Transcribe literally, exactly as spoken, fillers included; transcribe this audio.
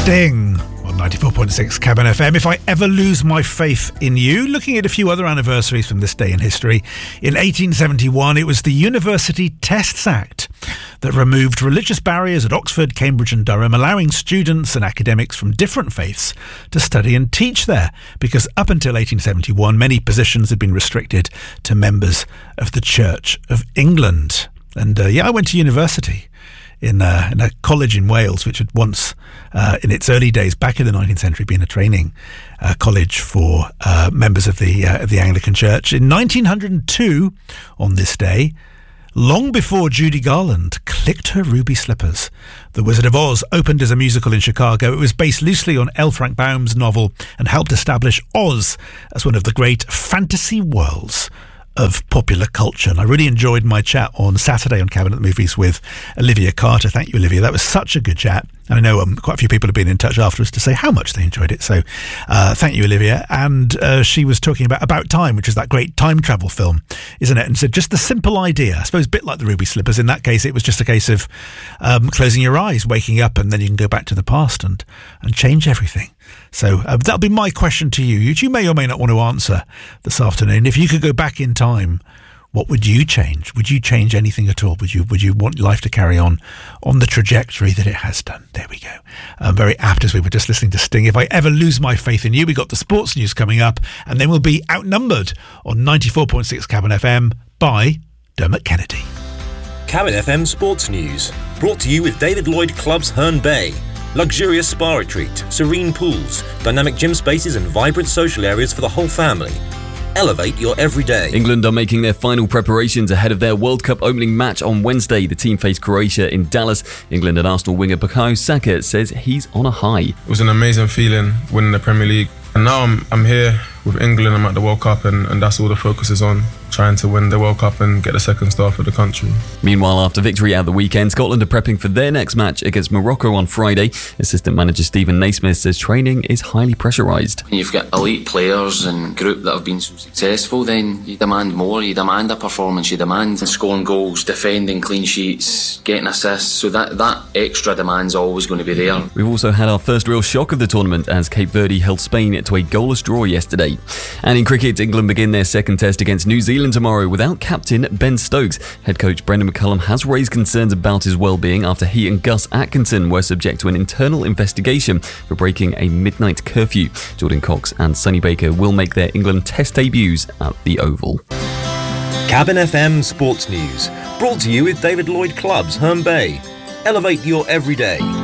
Sting on ninety-four point six Cabin F M. If I ever lose my faith in you. Looking at a few other anniversaries from this day in history. In eighteen seventy-one, it was the University Tests Act that removed religious barriers at Oxford, Cambridge and Durham, allowing students and academics from different faiths to study and teach there, because up until eighteen seventy-one, many positions had been restricted to members of the Church of England. And uh, yeah, I went to university in, uh, in a college in Wales, which had once, uh, in its early days, back in the nineteenth century, been a training uh, college for uh, members of the uh, of the Anglican Church. In nineteen oh two, on this day, long before Judy Garland clicked her ruby slippers, The Wizard of Oz opened as a musical in Chicago. It was based loosely on L. Frank Baum's novel and helped establish Oz as one of the great fantasy worlds of popular culture. And I really enjoyed my chat on Saturday on Cabinet Movies with Olivia Carter. Thank you, Olivia. That was such a good chat. And I know um, quite a few people have been in touch afterwards to say how much they enjoyed it. So uh, thank you, Olivia. And uh, she was talking about About Time, which is that great time travel film, isn't it? And said just the simple idea, I suppose a bit like the Ruby Slippers. In that case, it was just a case of um, closing your eyes, waking up, and then you can go back to the past and, and change everything. So uh, that'll be my question to you, which you may or may not want to answer this afternoon. If you could go back in time, what would you change? Would you change anything at all? Would you Would you want life to carry on on the trajectory that it has done? There we go. Um, very apt, as we were just listening to Sting. If I ever lose my faith in you, we got the sports news coming up, and then we'll be outnumbered on ninety-four point six Cabin F M by Dermot Kennedy. Cabin F M Sports News, brought to you with David Lloyd Clubs Herne Bay. Luxurious spa retreat, serene pools, dynamic gym spaces and vibrant social areas for the whole family. Elevate your everyday. England are making their final preparations ahead of their World Cup opening match on Wednesday. The team faced Croatia in Dallas. England and Arsenal winger Bukayo Saka says he's on a high. It was an amazing feeling winning the Premier League. And now I'm I'm here with England. I'm at the World Cup, and, and that's all the focus is on, trying to win the World Cup and get the second star for the country. Meanwhile, after victory at the weekend, Scotland are prepping for their next match against Morocco on Friday. Assistant manager Stephen Naismith says training is highly pressurised. When you've got elite players and group that have been so successful, then you demand more, you demand a performance, you demand scoring goals, defending clean sheets, getting assists, so that, that extra demand's always going to be there. We've also had our first real shock of the tournament as Cape Verde held Spain to a goalless draw yesterday. And in cricket, England begin their second test against New Zealand tomorrow without captain Ben Stokes. Head coach Brendan McCullum has raised concerns about his well-being after he and Gus Atkinson were subject to an internal investigation for breaking a midnight curfew. Jordan Cox and Sonny Baker will make their England test debuts at the Oval. Cabin F M Sports News, brought to you with David Lloyd Clubs Herne Bay. Elevate your everyday.